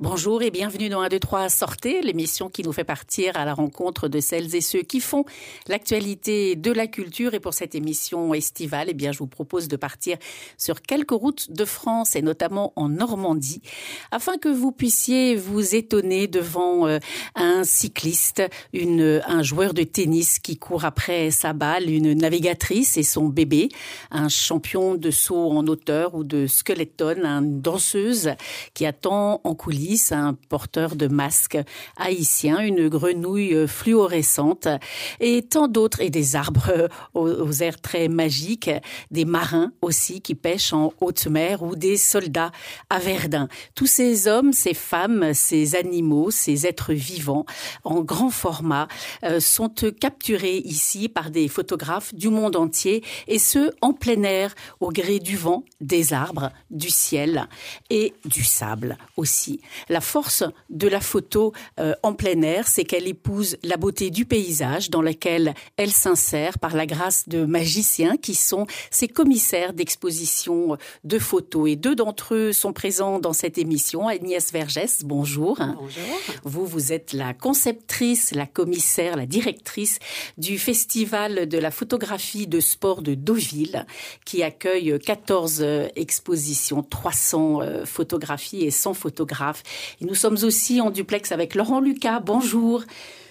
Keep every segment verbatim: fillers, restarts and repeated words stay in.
Bonjour et bienvenue dans un, deux, trois Sortez, l'émission qui nous fait partir à la rencontre de celles et ceux qui font l'actualité de la culture. Et pour cette émission estivale, eh bien, je vous propose de partir sur quelques routes de France et notamment en Normandie, afin que vous puissiez vous étonner devant euh, un cycliste, une, un joueur de tennis qui court après sa balle, une navigatrice et son bébé, un champion de saut en hauteur ou de skeleton, une danseuse qui attend en coulisses un porteur de masque haïtien, une grenouille fluorescente et tant d'autres, et des arbres aux, aux airs très magiques, des marins aussi qui pêchent en haute mer ou des soldats à Verdun. Tous ces hommes, ces femmes, ces animaux, ces êtres vivants en grand format euh, sont capturés ici par des photographes du monde entier, et ce en plein air au gré du vent, des arbres, du ciel et du sable aussi. La force de la photo euh, en plein air, c'est qu'elle épouse la beauté du paysage dans lequel elle s'insère par la grâce de magiciens qui sont ses commissaires d'exposition de photos. Et deux d'entre eux sont présents dans cette émission. Agnès Vergès, bonjour. Bonjour. Vous, vous êtes la conceptrice, la commissaire, la directrice du Festival de la photographie de sport de Deauville qui accueille quatorze expositions, trois cents euh, photographies et cent photographes. Et nous sommes aussi en duplex avec Laurent Lucas. Bonjour.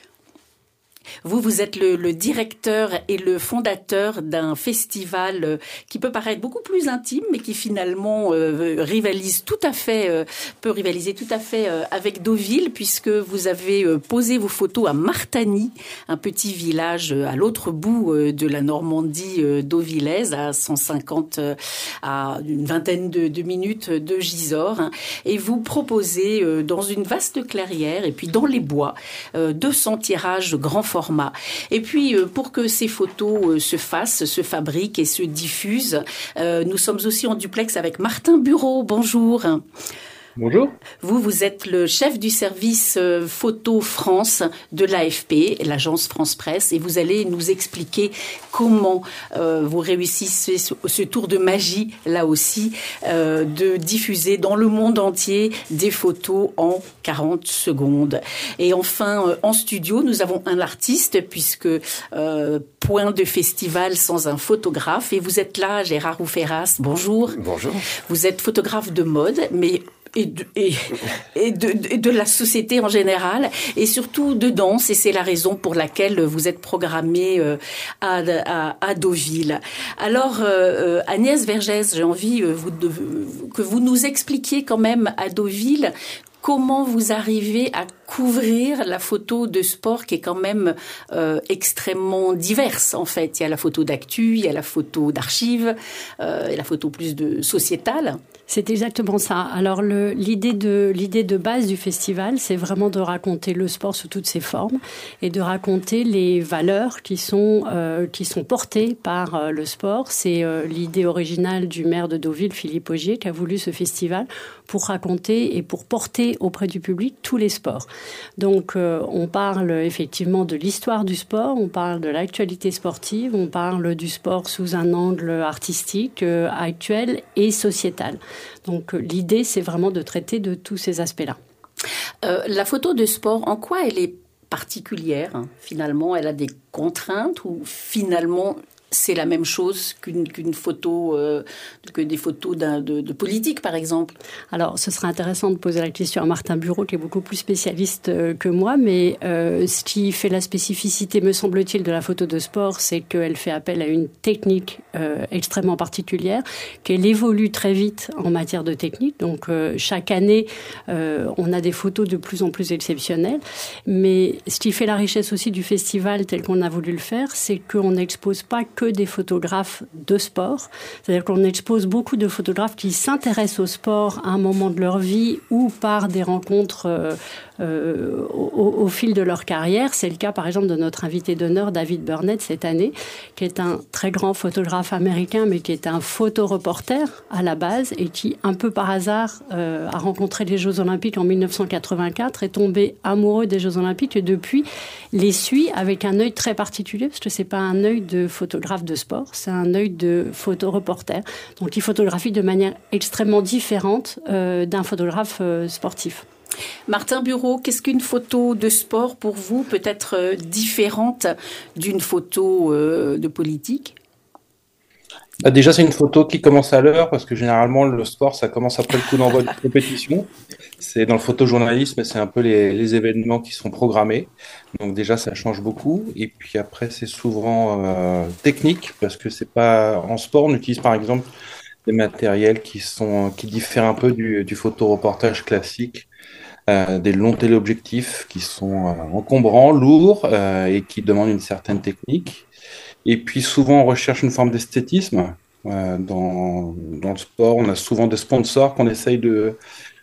Vous, vous êtes le, le directeur et le fondateur d'un festival qui peut paraître beaucoup plus intime, mais qui finalement euh, rivalise tout à fait, euh, peut rivaliser tout à fait euh, avec Deauville, puisque vous avez euh, posé vos photos à Martany, un petit village euh, à l'autre bout euh, de la Normandie euh, deauvillaise, à cent cinquante, euh, à une vingtaine de, de minutes de Gisors, hein, et vous proposez euh, dans une vaste clairière et puis dans les bois euh, deux cents tirages grands format. Et puis, pour que ces photos se fassent, se fabriquent et se diffusent, euh, nous sommes aussi en duplex avec Martin Bureau. Bonjour. Bonjour. Vous, vous êtes le chef du service euh, Photo France de l'A F P, l'agence France Presse, et vous allez nous expliquer comment euh, vous réussissez ce, ce tour de magie, là aussi, euh, de diffuser dans le monde entier des photos en quarante secondes. Et enfin, euh, en studio, nous avons un artiste, puisque euh, point de festival sans un photographe, et vous êtes là, Gérard Ouferras, bonjour. Bonjour. Vous êtes photographe de mode, mais Et de, et, et, de, et de la société en général, et surtout de danse, et c'est la raison pour laquelle vous êtes programmé euh, à, à, à Deauville. Alors, euh, Agnès Vergès, j'ai envie euh, vous, de, que vous nous expliquiez quand même à Deauville comment vous arrivez à couvrir la photo de sport qui est quand même euh, extrêmement diverse en fait. Il y a la photo d'actu, il y a la photo d'archives, euh, et la photo plus de sociétale. C'est exactement ça. Alors le, l'idée de l'idée de base du festival, c'est vraiment de raconter le sport sous toutes ses formes et de raconter les valeurs qui sont euh, qui sont portées par euh, le sport. C'est euh, l'idée originale du maire de Deauville, Philippe Augier, qui a voulu ce festival pour raconter et pour porter auprès du public tous les sports. Donc euh, on parle effectivement de l'histoire du sport, on parle de l'actualité sportive, on parle du sport sous un angle artistique, euh, actuel et sociétal. Donc l'idée, c'est vraiment de traiter de tous ces aspects-là. Euh, la photo de sport, en quoi elle est particulière, hein, finalement? Elle a des contraintes ou finalement c'est la même chose qu'une, qu'une photo, euh, que des photos d'un, de, de politique, par exemple? Alors, ce serait intéressant de poser la question à Martin Bureau, qui est beaucoup plus spécialiste euh, que moi, mais euh, ce qui fait la spécificité, me semble-t-il, de la photo de sport, c'est qu'elle fait appel à une technique euh, extrêmement particulière, qu'elle évolue très vite en matière de technique. Donc, euh, chaque année, euh, on a des photos de plus en plus exceptionnelles. Mais ce qui fait la richesse aussi du festival tel qu'on a voulu le faire, c'est qu'on n'expose pas que des photographes de sport. C'est-à-dire qu'on expose beaucoup de photographes qui s'intéressent au sport à un moment de leur vie ou par des rencontres euh, euh, au, au fil de leur carrière. C'est le cas, par exemple, de notre invité d'honneur, David Burnett, cette année, qui est un très grand photographe américain, mais qui est un photoreporter à la base et qui, un peu par hasard, euh, a rencontré les Jeux Olympiques en dix-neuf cent quatre-vingt-quatre, est tombé amoureux des Jeux Olympiques et depuis les suit avec un œil très particulier, parce que c'est pas un œil de photographe de sport, c'est un œil de photoreporter. Donc, il photographie de manière extrêmement différente euh, d'un photographe euh, sportif. Martin Bureau, qu'est-ce qu'une photo de sport pour vous peut être euh, différente d'une photo euh, de politique? Bah, déjà, c'est une photo qui commence à l'heure parce que généralement, le sport, ça commence après le coup d'envoi de compétition. C'est dans le photojournalisme, c'est un peu les, les événements qui sont programmés. Donc déjà, ça change beaucoup. Et puis après, c'est souvent euh, technique parce que c'est pas en sport, on utilise par exemple des matériels qui sont qui diffèrent un peu du, du photoreportage classique, euh, des longs téléobjectifs qui sont euh, encombrants, lourds euh, et qui demandent une certaine technique. Et puis souvent, on recherche une forme d'esthétisme. Euh, dans, dans le sport, on a souvent des sponsors qu'on essaye de,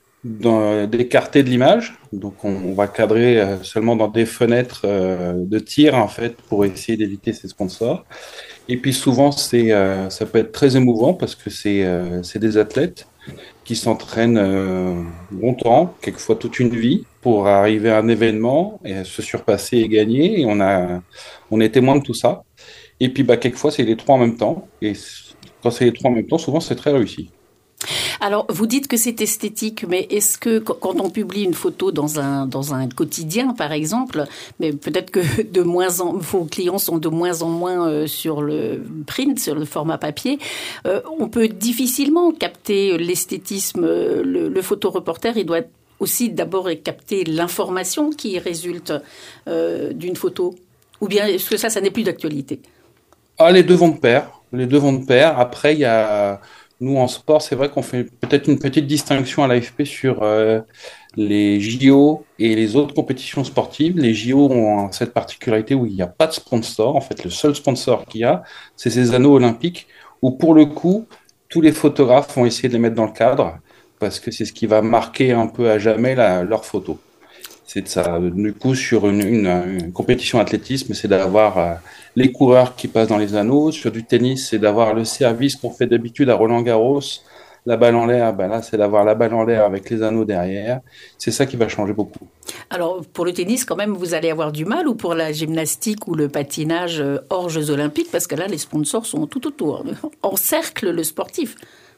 d'en- d'écarter de l'image. Donc, on, on va cadrer euh, seulement dans des fenêtres euh, de tir, en fait, pour essayer d'éviter ces sponsors. Et puis souvent, c'est, euh, ça peut être très émouvant parce que c'est euh, c'est des athlètes qui s'entraînent euh, longtemps, quelquefois toute une vie, pour arriver à un événement et à se surpasser et gagner. Et on a, on est témoin de tout ça. Et puis, bah, quelquefois, c'est les trois en même temps. Et c- quand c'est les trois en même temps, souvent, c'est très réussi. Alors, vous dites que c'est esthétique, mais est-ce que qu- quand on publie une photo dans un, dans un quotidien, par exemple, mais peut-être que de moins en, vos clients sont de moins en moins euh, sur le print, sur le format papier, euh, on peut difficilement capter l'esthétisme. euh, Le, le photoreporter, il doit aussi d'abord capter l'information qui résulte euh, d'une photo. Ou bien est-ce que ça, ça n'est plus d'actualité? Ah, les deux vont de pair. Les deux vont de pair. Après, il y a, nous, en sport, c'est vrai qu'on fait peut-être une petite distinction à l'A F P sur euh, les J O et les autres compétitions sportives. Les J O ont cette particularité où il n'y a pas de sponsor. En fait, le seul sponsor qu'il y a, c'est ces anneaux olympiques où, pour le coup, tous les photographes vont essayer de les mettre dans le cadre parce que c'est ce qui va marquer un peu à jamais la- leur photo. C'est de ça. Du coup, sur une, une- une compétition athlétisme, c'est d'avoir euh, les coureurs qui passent dans les anneaux. Sur du tennis, c'est d'avoir le service qu'on fait d'habitude à Roland-Garros. La balle en l'air, ben là, c'est d'avoir la balle en l'air avec les anneaux derrière. C'est ça qui va changer beaucoup. Alors, pour le tennis, quand même, vous allez avoir du mal, ou pour la gymnastique ou le patinage euh, hors Jeux Olympiques, parce que là, les sponsors sont tout autour, encerclent le sportif.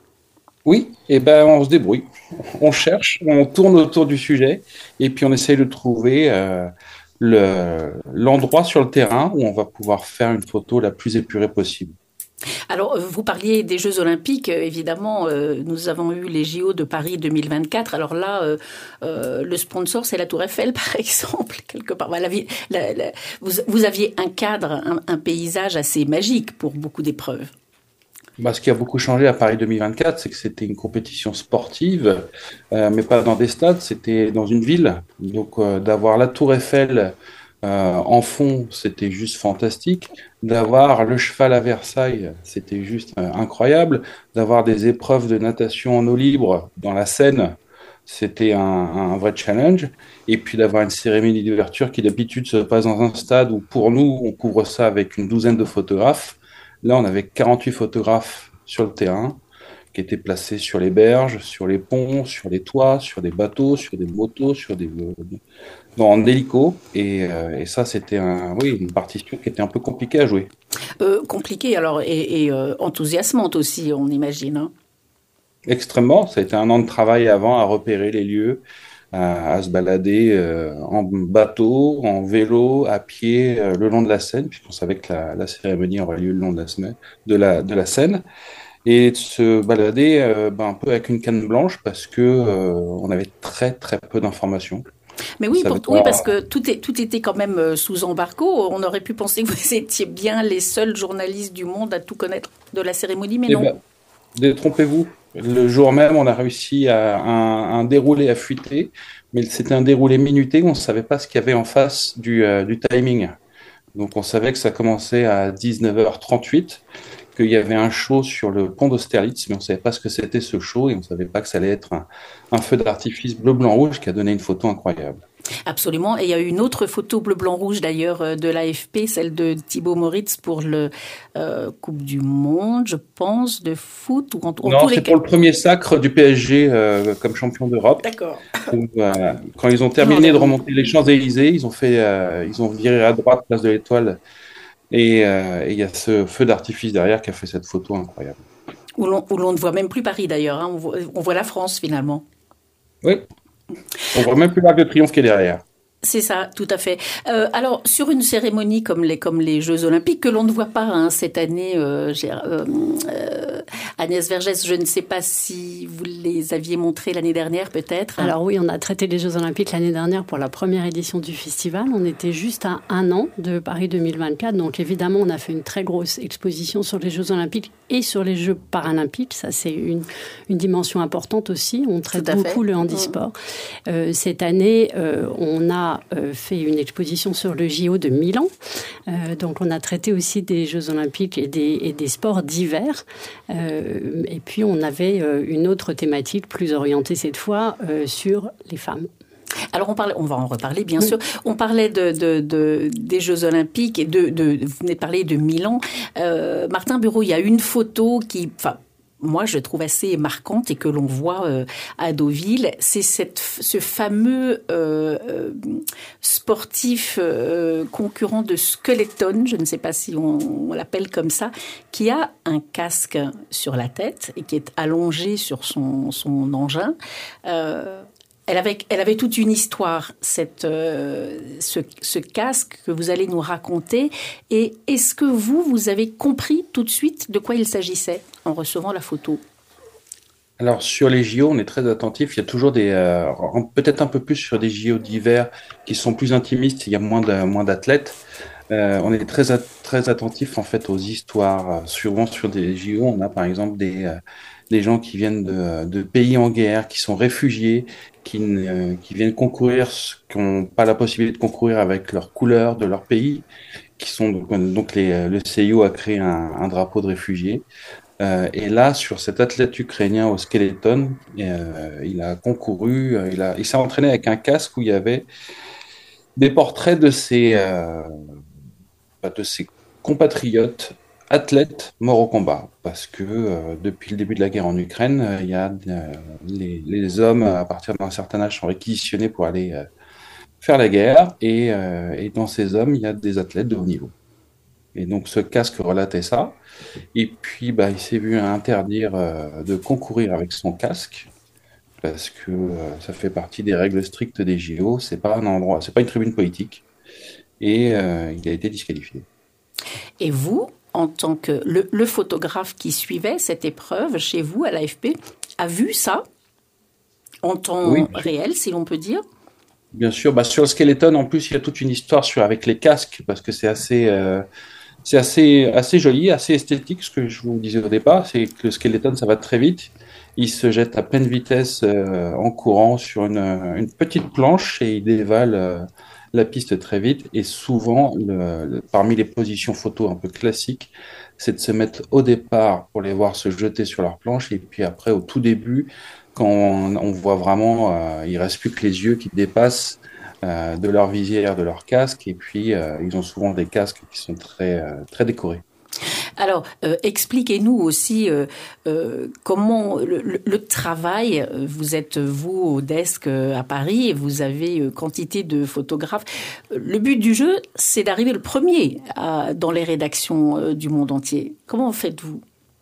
Oui, et ben on se débrouille. On cherche, on tourne autour du sujet et puis on essaye de trouver euh, le, l'endroit sur le terrain où on va pouvoir faire une photo la plus épurée possible. Alors, euh, vous parliez des Jeux Olympiques, euh, évidemment, euh, nous avons eu les J O de Paris deux mille vingt-quatre. Alors là, euh, euh, le sponsor, c'est la Tour Eiffel, par exemple, quelque part. Voilà, la- la- vous, vous aviez un cadre, un, un paysage assez magique pour beaucoup d'épreuves. Bah, ce qui a beaucoup changé à Paris deux mille vingt-quatre, c'est que c'était une compétition sportive, euh, mais pas dans des stades, c'était dans une ville. Donc, euh, d'avoir la Tour Eiffel euh, en fond, c'était juste fantastique. D'avoir le cheval à Versailles, c'était juste euh, incroyable. D'avoir des épreuves de natation en eau libre dans la Seine, c'était un, un vrai challenge. Et puis d'avoir une cérémonie d'ouverture qui d'habitude se passe dans un stade où pour nous, on couvre ça avec une douzaine de photographes. Là, on avait quarante-huit photographes sur le terrain qui étaient placés sur les berges, sur les ponts, sur les toits, sur des bateaux, sur des motos, sur des en hélico. Et, euh, et ça, c'était un, oui, une partition qui était un peu compliquée à jouer. Euh, compliqué, alors, et, et euh, enthousiasmante aussi, on imagine, hein. Extrêmement. Ça a été un an de travail avant à repérer les lieux, à, à se balader euh, en bateau, en vélo, à pied, euh, le long de la Seine, puisqu'on savait que la, la cérémonie aurait lieu le long de la, semaine, de la, de la Seine. Et de se balader euh, ben, un peu avec une canne blanche parce que euh, on avait très très peu d'informations. Mais On oui, savait pour, oui, parce pas. que tout, est, tout était quand même euh, sous embargo. On aurait pu penser que vous étiez bien les seuls journalistes du monde à tout connaître de la cérémonie, mais Eh non. ben, détrompez-vous. Le jour même, on a réussi à un, un déroulé à fuiter, mais c'était un déroulé minuté. On ne savait pas ce qu'il y avait en face du, euh, du timing. Donc, on savait que ça commençait à dix-neuf heures trente-huit, qu'il y avait un show sur le pont d'Austerlitz, mais on ne savait pas ce que c'était ce show et on ne savait pas que ça allait être un, un feu d'artifice bleu-blanc-rouge qui a donné une photo incroyable. Absolument. Et il y a eu une autre photo bleu-blanc-rouge d'ailleurs euh, de l'A F P, celle de Thibaut Moritz pour le euh, Coupe du Monde, je pense, de foot. Ou en, en Non, tous les c'est cas. pour le premier sacre du P S G euh, comme champion d'Europe. D'accord. Où, euh, quand ils ont Je m'en terminé de reviens. remonter les Champs-Élysées, ils ont fait, euh, ils ont viré à droite, place de l'Étoile, et euh, et il y a ce feu d'artifice derrière qui a fait cette photo incroyable. Où l'on, où l'on ne voit même plus Paris d'ailleurs, hein. On voit, on voit la France finalement. Oui, On voit même plus l'Arc de Triomphe qui est derrière. C'est ça, tout à fait. Euh, alors, sur une cérémonie comme les, comme les Jeux Olympiques, que l'on ne voit pas hein, cette année, euh, euh, euh, Agnès Vergès, je ne sais pas si vous les aviez montrés l'année dernière, peut-être. Alors oui, on a traité les Jeux Olympiques l'année dernière pour la première édition du festival. On était juste à un an de Paris deux mille vingt-quatre. Donc évidemment, on a fait une très grosse exposition sur les Jeux Olympiques et sur les Jeux Paralympiques. Ça, c'est une, une dimension importante aussi. On traite beaucoup le handisport. Mmh. Euh, cette année, euh, on a Euh, fait une exposition sur le J O de Milan. Euh, donc, on a traité aussi des Jeux Olympiques et des, et des sports d'hiver. Euh, et puis, on avait euh, une autre thématique plus orientée cette fois euh, sur les femmes. Alors on parlait, on va en reparler bien oui. sûr. On parlait de, de, de des Jeux Olympiques et de, de vous venez de parler de Milan. Euh, Martin Bureau, il y a une photo qui, enfin. Moi, je trouve assez marquante et que l'on voit euh, à Deauville, c'est cette, ce fameux euh, euh, sportif euh, concurrent de Skeleton, je ne sais pas si on, on l'appelle comme ça, qui a un casque sur la tête et qui est allongé sur son, son engin. Euh, Elle avait, elle avait toute une histoire, cette, euh, ce, ce casque que vous allez nous raconter. Et est-ce que vous, vous avez compris tout de suite de quoi il s'agissait en recevant la photo ? Alors, sur les J O, on est très attentif. Il y a toujours des... Euh, peut-être un peu plus sur des J O d'hiver qui sont plus intimistes, il y a moins, de, moins d'athlètes. Euh, on est très, très attentif, en fait, aux histoires. Souvent, sur des J O, on a, par exemple, des... Euh, des gens qui viennent de, de pays en guerre, qui sont réfugiés, qui, euh, qui viennent concourir, qui n'ont pas la possibilité de concourir avec leur couleur de leur pays, qui sont donc, donc les, le C I O a créé un, un drapeau de réfugiés. Euh, et là, sur cet athlète ukrainien au skeleton, euh, il a concouru, il, a, il s'est entraîné avec un casque où il y avait des portraits de ses, euh, de ses compatriotes athlètes morts au combat, parce que euh, depuis le début de la guerre en Ukraine, euh, il y a euh, les, les hommes à partir d'un certain âge sont réquisitionnés pour aller euh, faire la guerre, et, euh, et dans ces hommes, il y a des athlètes de haut niveau. Et donc ce casque relatait ça, et puis bah, il s'est vu interdire euh, de concourir avec son casque, parce que euh, ça fait partie des règles strictes des J O, c'est pas un endroit, c'est pas une tribune politique, et euh, il a été disqualifié. Et vous, en tant que le, le photographe qui suivait cette épreuve chez vous à l'A F P, a vu ça en temps oui, réel, si l'on peut dire ? Bien sûr. Bah, sur le skeleton, en plus, il y a toute une histoire sur, avec les casques, parce que c'est assez, euh, c'est assez, assez joli, assez esthétique. Ce que je vous disais au départ, c'est que le skeleton, ça va très vite. Il se jette à pleine vitesse euh, en courant sur une, une petite planche et il dévale euh, la piste très vite. Et souvent, le, le, parmi les positions photo un peu classiques, c'est de se mettre au départ pour les voir se jeter sur leur planche. Et puis après, au tout début, quand on, on voit vraiment, euh, il reste plus que les yeux qui dépassent euh, de leur visière, de leur casque. Et puis, euh, ils ont souvent des casques qui sont très, euh, très décorés. Alors, euh, expliquez-nous aussi euh, euh, comment le, le, le travail, vous êtes vous au desk euh, à Paris et vous avez euh, quantité de photographes. Le but du jeu, c'est d'arriver le premier à, dans les rédactions euh, du monde entier. Comment faites-vous ?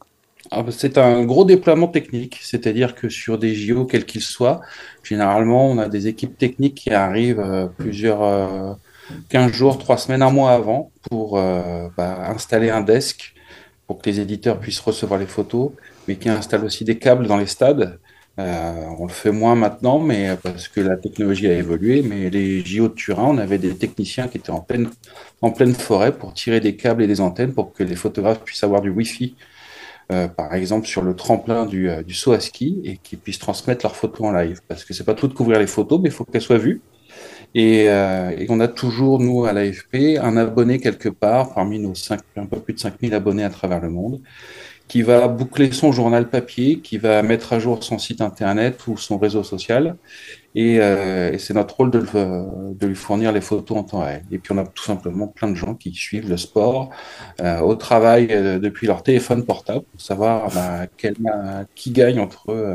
C'est un gros déploiement technique, c'est-à-dire que sur des J O, quels qu'ils soient, généralement, on a des équipes techniques qui arrivent euh, plusieurs... Euh, quinze jours, trois semaines, un mois avant pour euh, bah, installer un desk pour que les éditeurs puissent recevoir les photos, mais qui installent aussi des câbles dans les stades. Euh, on le fait moins maintenant, mais parce que la technologie a évolué. Mais les J O de Turin, on avait des techniciens qui étaient en pleine, en pleine forêt pour tirer des câbles et des antennes pour que les photographes puissent avoir du Wi-Fi, euh, par exemple sur le tremplin du, du saut à ski, et qu'ils puissent transmettre leurs photos en live. Parce que c'est pas tout de couvrir les photos, mais il faut qu'elles soient vues. Et, euh, et on a toujours, nous, à l'A F P, un abonné quelque part, parmi nos cinq, un peu plus de cinq mille abonnés à travers le monde, qui va boucler son journal papier, qui va mettre à jour son site internet ou son réseau social. Et, euh, et c'est notre rôle de, le, de lui fournir les photos en temps réel. Et puis on a tout simplement plein de gens qui suivent le sport euh, au travail euh, depuis leur téléphone portable pour savoir bah, quel, euh, qui gagne entre euh,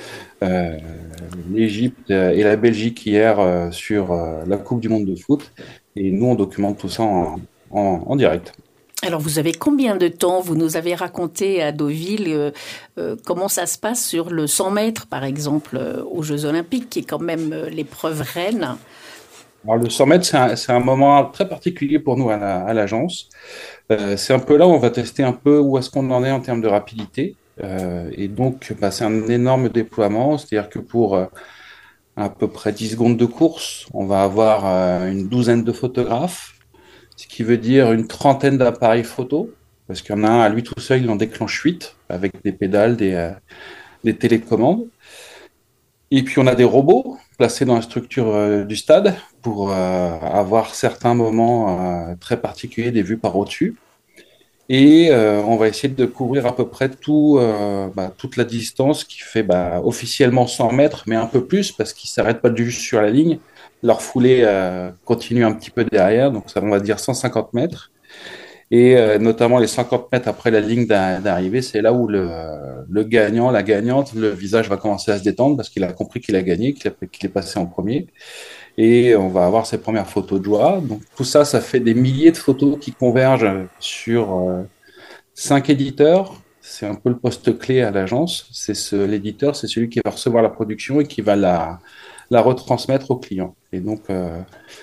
euh, l'Égypte et la Belgique hier euh, sur euh, la Coupe du Monde de foot. Et nous, on documente tout ça en, en, en direct. Alors, vous avez combien de temps? Vous nous avez raconté à Deauville euh, euh, comment ça se passe sur le cent mètres, par exemple, euh, aux Jeux Olympiques, qui est quand même euh, l'épreuve reine. Alors, le cent mètres, c'est un, c'est un moment très particulier pour nous à, la, à l'agence. Euh, c'est un peu là où on va tester un peu où est-ce qu'on en est en termes de rapidité. Euh, et donc, bah, c'est un énorme déploiement, c'est-à-dire que pour euh, à peu près dix secondes de course, on va avoir euh, une douzaine de photographes, ce qui veut dire une trentaine d'appareils photo, parce qu'il y en a un à lui tout seul, il en déclenche huit, avec des pédales, des, euh, des télécommandes. Et puis on a des robots placés dans la structure euh, du stade pour euh, avoir certains moments euh, très particuliers, des vues par au-dessus. Et euh, on va essayer de couvrir à peu près tout, euh, bah, toute la distance qui fait bah, officiellement cent mètres, mais un peu plus parce qu'ils ne s'arrêtent pas juste sur la ligne. Leur foulée euh, continue un petit peu derrière, donc ça on va dire cent cinquante mètres. Et euh, notamment les cinquante mètres après la ligne d'a- d'arrivée, c'est là où le, le gagnant, la gagnante, le visage va commencer à se détendre parce qu'il a compris qu'il a gagné, qu'il a- qu'il est passé en premier. Et on va avoir ses premières photos de joie. Donc tout ça, ça fait des milliers de photos qui convergent sur euh, cinq éditeurs. C'est un peu le poste clé à l'agence. C'est ce, l'éditeur, c'est celui qui va recevoir la production et qui va la, la retransmettre au client. Et donc, euh,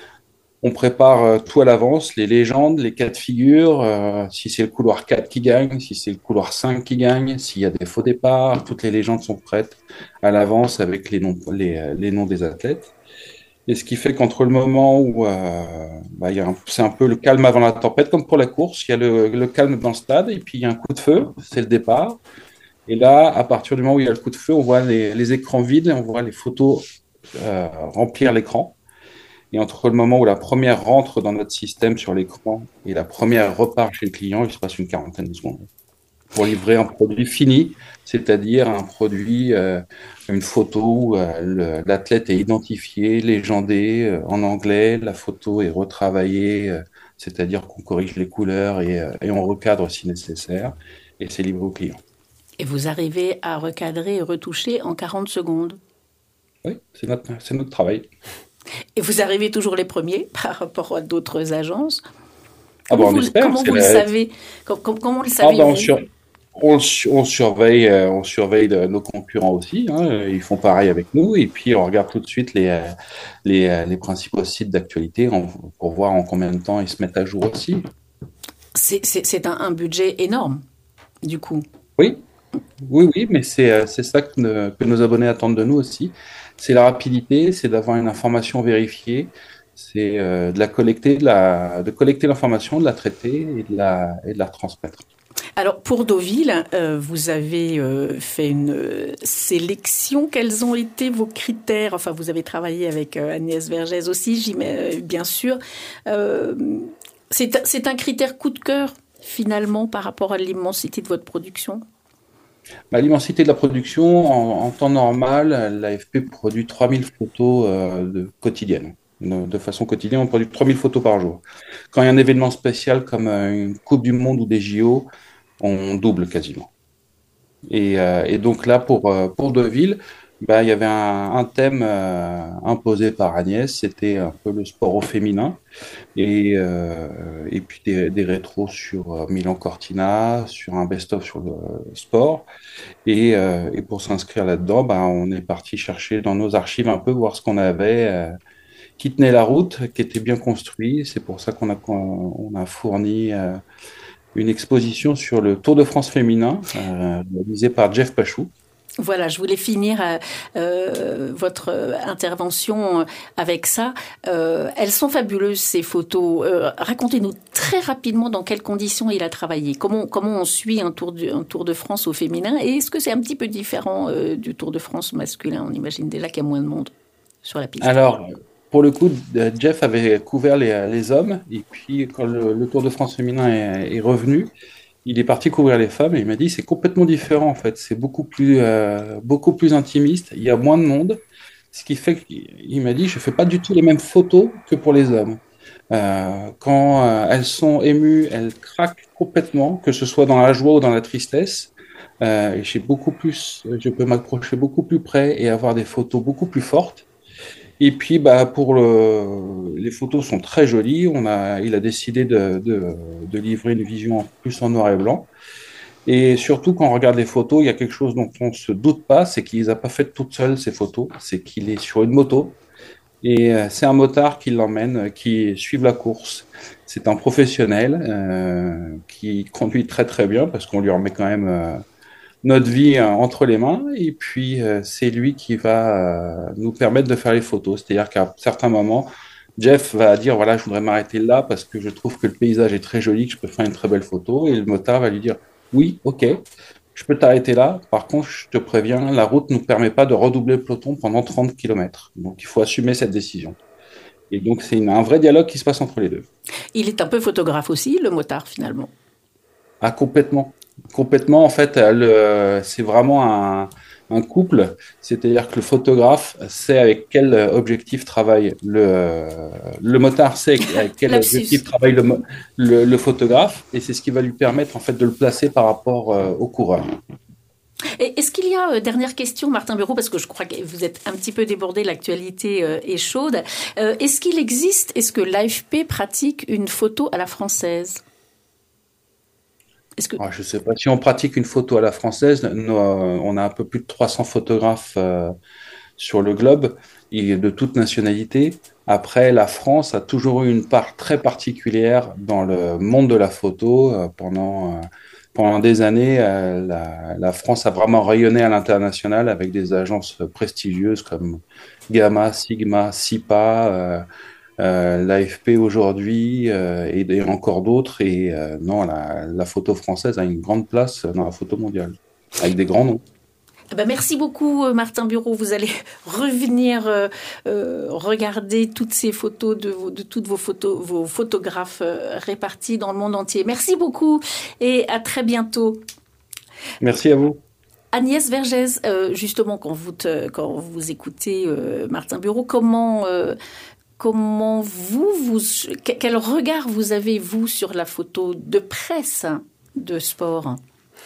on prépare euh, tout à l'avance, les légendes, les cas de figure, euh, si c'est le couloir quatre qui gagne, si c'est le couloir cinq qui gagne, s'il y a des faux départs, toutes les légendes sont prêtes à l'avance avec les noms, les, euh, les noms des athlètes. Et ce qui fait qu'entre le moment où euh, bah, il y a un- c'est un peu le calme avant la tempête, comme pour la course, il y a le, le calme dans le stade, et puis il y a un coup de feu, c'est le départ. Et là, à partir du moment où il y a le coup de feu, on voit les, les écrans vides, on voit les photos euh, remplir l'écran. Et entre le moment où la première rentre dans notre système sur l'écran et la première repart chez le client, il se passe une quarantaine de secondes pour livrer un produit fini, c'est-à-dire un produit, euh, une photo où euh, le- l'athlète est identifié, légendé euh, en anglais, la photo est retravaillée, euh, c'est-à-dire qu'on corrige les couleurs et, euh, et on recadre si nécessaire, et c'est livré au client. Et vous arrivez à recadrer et retoucher en quarante secondes. Oui, c'est notre, c'est notre travail. Et vous arrivez toujours les premiers par rapport à d'autres agences. Ah Comment ben on vous, espère. comment C'est vous le la... savez? Com- com- Comment le Ah ben on, savez-vous? sur... on, su- on surveille, euh, on surveille de- nos concurrents aussi, hein. Ils font pareil avec nous. Et puis, on regarde tout de suite les, euh, les, euh, les principaux sites d'actualité en- pour voir en combien de temps ils se mettent à jour aussi. C'est c'est- c'est un, un budget énorme, du coup. Oui, oui, oui, mais c'est euh, c'est ça que, ne- que nos abonnés attendent de nous aussi. C'est la rapidité, c'est d'avoir une information vérifiée, c'est euh, de la collecter, de, la, de collecter l'information, de la traiter et de la, et de la retransmettre. Alors, pour Deauville, euh, vous avez euh, fait une euh, sélection. Quels ont été vos critères? Enfin, vous avez travaillé avec euh, Agnès Vergès aussi, j'y mets, euh, bien sûr. Euh, c'est c'est un critère coup de cœur, finalement, par rapport à l'immensité de votre production? Bah, l'immensité de la production, en, en temps normal, l'A F P produit trois mille photos euh, de, quotidiennes. De, de façon quotidienne, on produit trois mille photos par jour. Quand il y a un événement spécial comme euh, une Coupe du Monde ou des J O, on double quasiment. Et, euh, et donc là, pour, euh, pour Deauville, bah, il y avait un, un thème euh, imposé par Agnès, c'était un peu le sport au féminin. Et, euh, et puis des, des rétros sur euh, Milan Cortina, sur un best-of sur le sport. Et, euh, et pour s'inscrire là-dedans, bah, on est parti chercher dans nos archives un peu, voir ce qu'on avait, euh, qui tenait la route, qui était bien construit. C'est pour ça qu'on a, qu'on- on a fourni euh, une exposition sur le Tour de France féminin, euh, réalisée par Jeff Pachou. Voilà, je voulais finir euh, euh, votre euh, intervention avec ça. Euh, elles sont fabuleuses, ces photos. Euh, racontez-nous très rapidement dans quelles conditions il a travaillé. Comment, comment on suit un tour, du, un tour de France au féminin? Et est-ce que c'est un petit peu différent euh, du Tour de France masculin? On imagine déjà qu'il y a moins de monde sur la piste. Alors, pour le coup, euh, Jeff avait couvert les, les hommes, et puis quand le, le Tour de France féminin est, est revenu, il est parti couvrir les femmes et il m'a dit c'est complètement différent en fait, c'est beaucoup plus euh, beaucoup plus intimiste, il y a moins de monde, ce qui fait qu'il m'a dit je fais pas du tout les mêmes photos que pour les hommes. Euh, quand euh, elles sont émues, elles craquent complètement, que ce soit dans la joie ou dans la tristesse. Euh, et j'ai beaucoup plus, je peux m'approcher beaucoup plus près et avoir des photos beaucoup plus fortes. Et puis, bah, pour le... les photos sont très jolies. On a... Il a décidé de, de, de livrer une vision en plus en noir et blanc. Et surtout, quand on regarde les photos, il y a quelque chose dont on ne se doute pas, c'est qu'il les a pas faites toutes seules, ces photos. C'est qu'il est sur une moto. Et euh, c'est un motard qui l'emmène, euh, qui suit la course. C'est un professionnel euh, qui conduit très très bien parce qu'on lui remet quand même euh, notre vie euh, entre les mains. Et puis euh, c'est lui qui va euh, nous permettre de faire les photos. C'est-à-dire qu'à certains moments, Jeff va dire voilà, je voudrais m'arrêter là parce que je trouve que le paysage est très joli, que je peux faire une très belle photo. Et le motard va lui dire oui, ok, je peux t'arrêter là. Par contre, je te préviens, la route ne nous permet pas de redoubler le peloton pendant trente kilomètres. Donc, il faut assumer cette décision. Et donc, c'est une- un vrai dialogue qui se passe entre les deux. Il est un peu photographe aussi, le motard, finalement. Ah, complètement. Complètement, en fait, le- c'est vraiment un, un couple. C'est-à-dire que le photographe sait avec quel objectif travaille le, le motard, sait avec quel Lapsus. objectif travaille le, mo- le, le photographe. Et c'est ce qui va lui permettre, en fait, de le placer par rapport euh, au coureur. Et est-ce qu'il y a, euh, dernière question, Martin Bureau, parce que je crois que vous êtes un petit peu débordé, l'actualité euh, est chaude. Euh, est-ce qu'il existe, est-ce que l'A F P pratique une photo à la française? Est-ce que... Ah, je ne sais pas si on pratique une photo à la française. Nous, euh, on a un peu plus de trois cents photographes euh, sur le globe, et de toute nationalité. Après, la France a toujours eu une part très particulière dans le monde de la photo. Euh, pendant, euh, pendant des années, euh, la, la France a vraiment rayonné à l'international avec des agences prestigieuses comme Gamma, Sigma, SIPA. Euh, euh, l'A F P aujourd'hui euh, et, et encore d'autres. Et euh, non, la, la photo française a une grande place dans la photo mondiale, avec des grands noms. Eh ben, merci beaucoup, Martin Bureau. Vous allez revenir euh, euh, regarder toutes ces photos de, vos, de toutes vos, photos, vos photographes euh, répartis dans le monde entier. Merci beaucoup et à très bientôt. Merci à vous. Agnès Vergès, euh, justement, quand vous, te, quand vous écoutez euh, Martin Bureau, comment... Euh, Comment vous, vous, quel regard vous avez, vous, sur la photo de presse de sport ?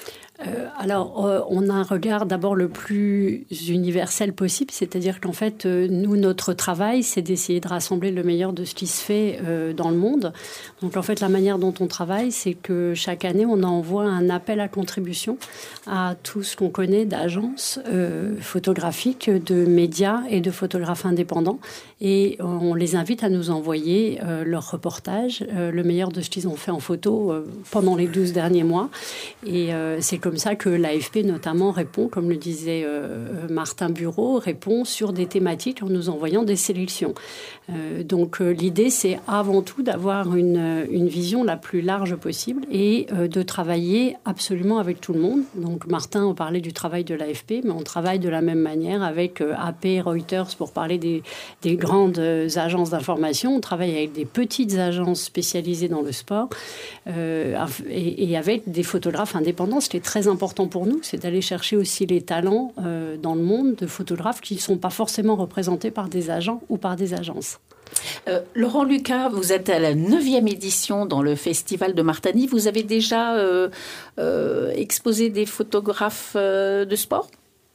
Euh, alors, euh, on a un regard d'abord le plus universel possible, c'est-à-dire qu'en fait, euh, nous, notre travail, c'est d'essayer de rassembler le meilleur de ce qui se fait euh, dans le monde. Donc, en fait, la manière dont on travaille, c'est que chaque année, on envoie un appel à contribution à tout ce qu'on connaît d'agences euh, photographiques, de médias et de photographes indépendants. Et on les invite à nous envoyer euh, leurs reportages, euh, le meilleur de ce qu'ils ont fait en photo euh, pendant les douze derniers mois. Et euh, c'est comme ça que l'A F P notamment répond, comme le disait euh, Martin Bureau, répond sur des thématiques en nous envoyant des sélections. Euh, donc euh, l'idée, c'est avant tout d'avoir une, une vision la plus large possible et euh, de travailler absolument avec tout le monde. Donc Martin a parlé du travail de l'A F P, mais on travaille de la même manière avec euh, A P, Reuters pour parler des, des grandes agences d'information. On travaille avec des petites agences spécialisées dans le sport euh, et, et avec des photographes indépendants. Ce qui est très important pour nous, c'est d'aller chercher aussi les talents euh, dans le monde de photographes qui ne sont pas forcément représentés par des agents ou par des agences. Euh, Laurent Lucas, vous êtes à la neuvième édition dans le Festival de Martani. Vous avez déjà euh, euh, exposé des photographes euh, de sport ?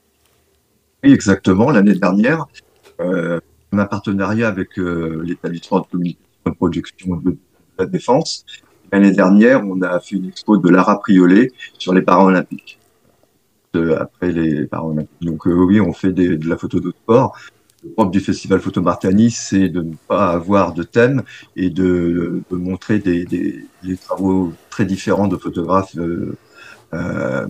Oui, exactement. L'année dernière, euh, on a un partenariat avec euh, l'établissement de communication de production de la Défense. L'année dernière, on a fait une expo de Lara Priolet sur les Paralympiques. De, après les Paralympiques. Donc euh, oui, on fait des, de la photo de sport. Le propre du Festival Photo Martani, c'est de ne pas avoir de thème et de, de montrer des, des, des travaux très différents de photographes. Euh, euh,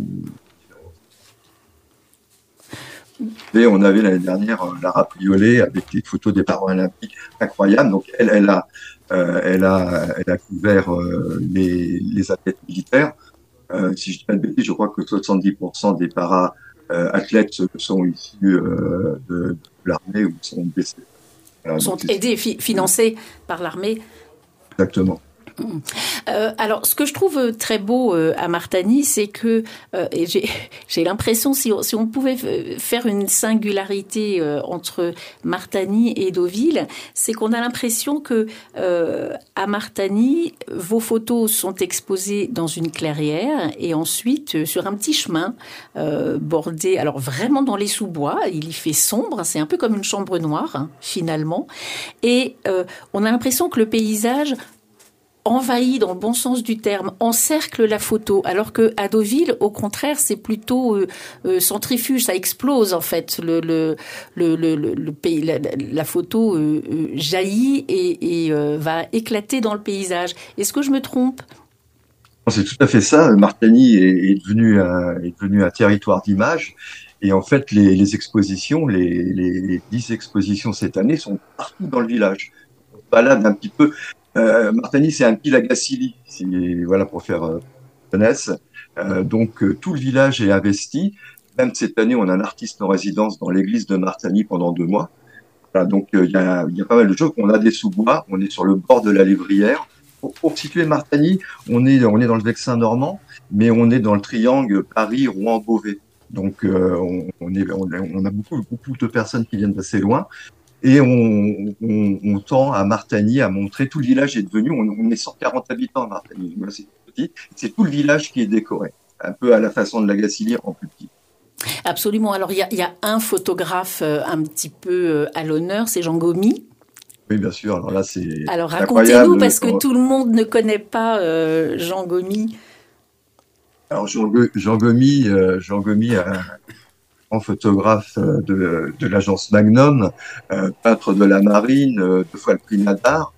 Et on avait l'année dernière Lara Priolet avec des photos des Paralympiques incroyables. Donc elle, elle a, euh, elle a, elle a couvert euh, les, les athlètes militaires. Euh, si je dis pas de bêtises, je crois que soixante-dix pour cent des para-athlètes sont issus euh, de, de l'armée ou sont blessés. Voilà, sont aidés, fi- financés par l'armée. Exactement. Euh, alors, ce que je trouve très beau euh, à Martany, c'est que euh, et j'ai, j'ai l'impression, si on, si on pouvait faire une singularité euh, entre Martany et Deauville, c'est qu'on a l'impression que euh, à Martany, vos photos sont exposées dans une clairière et ensuite euh, sur un petit chemin euh, bordé, alors vraiment dans les sous-bois, il y fait sombre, c'est un peu comme une chambre noire hein, finalement, et euh, on a l'impression que le paysage envahit, dans le bon sens du terme, encercle la photo, alors que à Deauville, au contraire, c'est plutôt euh, euh, centrifuge, ça explose en fait. Le le le le, le, le pays, la, la photo euh, euh, jaillit et, et euh, va éclater dans le paysage. Est-ce que je me trompe? C'est tout à fait ça. Martany est, est devenu un, est devenu un territoire d'image. Et en fait, les, les expositions, les, les dix expositions cette année sont partout dans le village. On se balade un petit peu. Euh, Martany, c'est un petit Lagacilly, si, voilà, pour faire euh, jeunesse. Euh, donc, euh, tout le village est investi. Même cette année, on a un artiste en résidence dans l'église de Martany pendant deux mois. Voilà, donc, il euh, y, a, y a pas mal de choses. On a des sous-bois. On est sur le bord de la Lévrière. Pour, pour situer Martany, on est, on est dans le Vexin normand, mais on est dans le triangle Paris-Rouen-Beauvais. Donc, euh, on, on, est, on, on a beaucoup, beaucoup de personnes qui viennent d'assez loin. Et on, on, on tend à Martany à montrer, tout le village est devenu, on, on est cent quarante habitants à Martany, voilà, c'est petit, c'est tout le village qui est décoré, un peu à la façon de Lagacilly en plus petit. Absolument, alors il y a, y a un photographe euh, un petit peu euh, à l'honneur, c'est Jean Gomy. Oui, bien sûr, alors là c'est Alors racontez-nous, parce que tout le monde ne connaît pas euh, Jean Gomy. Alors Jean, Jean Gomy, euh, Jean Gomy a grand photographe de, de l'agence Magnum, euh, peintre de la marine, euh, deux fois le prix Nadar.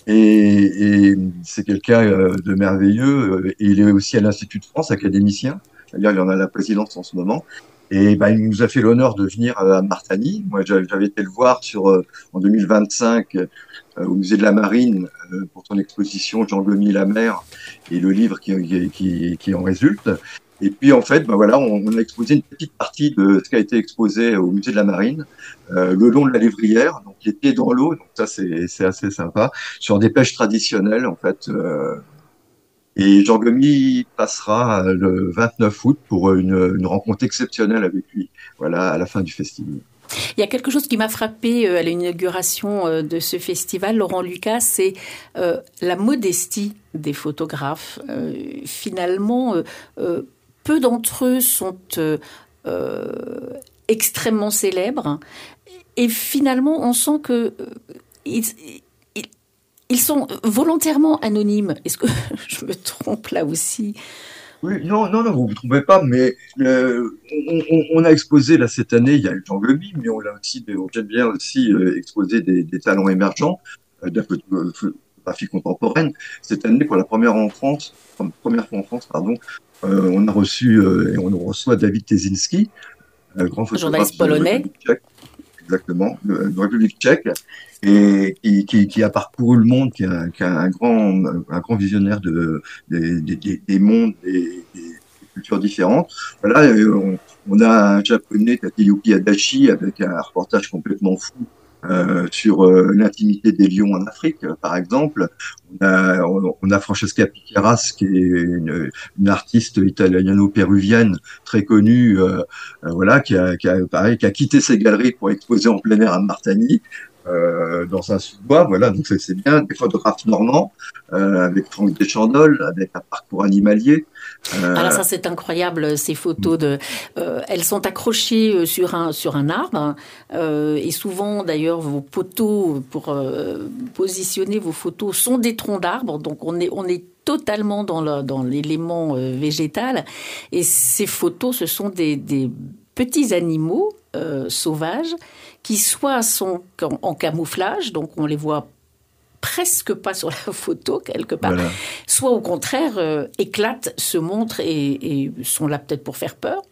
Et, et c'est quelqu'un euh, de merveilleux. Et il est aussi à l'Institut de France, académicien. D'ailleurs, il en a la présidence en ce moment. Et ben, il nous a fait l'honneur de venir à Martany. Moi, j'avais été le voir sur, euh, en deux mille vingt-cinq euh, au musée de la Marine euh, pour son exposition Jean Gomy la mer et le livre qui, qui, qui en résulte. Et puis en fait, ben voilà, on, on a exposé une petite partie de ce qui a été exposé au musée de la Marine, euh, le long de la Lévrière, donc les pieds dans l'eau, donc ça c'est c'est assez sympa, sur des pêches traditionnelles en fait. Euh, et Jean Gomy passera le vingt-neuf août pour une, une rencontre exceptionnelle avec lui, voilà, à la fin du festival. Il y a quelque chose qui m'a frappé à l'inauguration de ce festival, Laurent Lucas, c'est euh, la modestie des photographes. Euh, finalement, euh, euh, peu d'entre eux sont euh, euh, extrêmement célèbres et finalement on sent que euh, ils, ils, ils sont volontairement anonymes. Est-ce que je me trompe là aussi ? Oui, non, non, non, vous ne vous trompez pas, mais euh, on, on, on a exposé là cette année, il y a eu Jean Gomy, mais on a aussi, on aime bien aussi euh, exposer des, des talents émergents euh, de la photographie contemporaine. Cette année, pour la première en France, première fois en France, pardon, euh, on a reçu euh, et on reçoit David Tezinski, un grand photographe journaliste polonais. Exactement, de, de République tchèque, et qui, qui, qui a parcouru le monde, qui a, qui a un grand, un grand visionnaire de, des, des, des mondes, des, des cultures différentes. Voilà, on, on a un japonais, Takeyuki Adachi, avec un reportage complètement fou euh, sur euh, l'intimité des lions en Afrique, par exemple. On a, on a Francesca Piqueras, qui est une, une artiste italiano-péruvienne très connue, euh, euh, voilà, qui a, qui a, pareil, qui a quitté ses galeries pour exposer en plein air à Martany. Euh, dans un sous-bois, voilà, donc c'est, c'est bien, des photographes normands, euh, avec Franck Deschandolle, avec un parcours animalier. Euh... Alors ça c'est incroyable, ces photos de, euh, elles sont accrochées sur un sur un arbre, euh, et souvent d'ailleurs vos poteaux pour euh, positionner vos photos sont des troncs d'arbres, donc on est on est totalement dans le, dans l'élément euh, végétal, et ces photos ce sont des des petits animaux euh, sauvages qui soit sont en, en camouflage, donc on les voit presque pas sur la photo quelque part, voilà. Soit au contraire euh, éclatent, se montrent et, et sont là peut-être pour faire peur.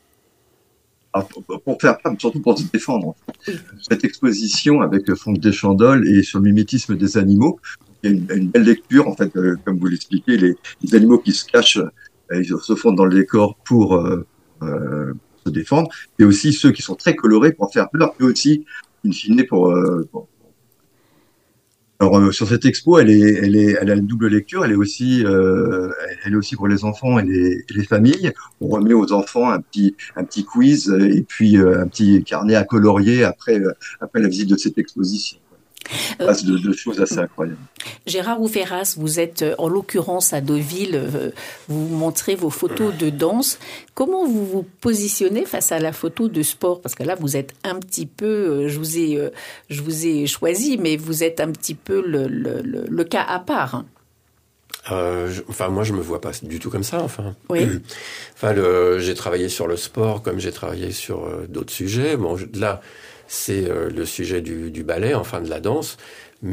Alors, pour faire peur, mais surtout pour se défendre. Oui. Cette exposition avec Franck Deschandolle et sur le mimétisme des animaux, il y a une, une belle lecture en fait, euh, comme vous l'expliquez, les, les animaux qui se cachent, euh, ils se fondent dans le décor pour euh, euh, se défendre, et aussi ceux qui sont très colorés pour faire peur, et aussi, in fine, pour, euh, pour Alors euh, sur cette expo, elle est, elle est, elle a une double lecture. Elle est aussi, euh, elle est aussi pour les enfants et les, et les familles. On remet aux enfants un petit, un petit quiz euh, et puis euh, un petit carnet à colorier après, euh, après la visite de cette exposition. On passe de, de choses assez incroyables. Gérard Ouferras, vous êtes en l'occurrence à Deauville, vous montrez vos photos de danse. Comment vous vous positionnez face à la photo de sport? Parce que là, vous êtes un petit peu, je vous ai, je vous ai choisi, mais vous êtes un petit peu le, le, le, le cas à part. Euh, je, enfin, moi, je me vois pas du tout comme ça. Enfin, oui. enfin, le, j'ai travaillé sur le sport comme j'ai travaillé sur euh, d'autres sujets. Bon, je, là, c'est euh, le sujet du, du ballet, enfin de la danse.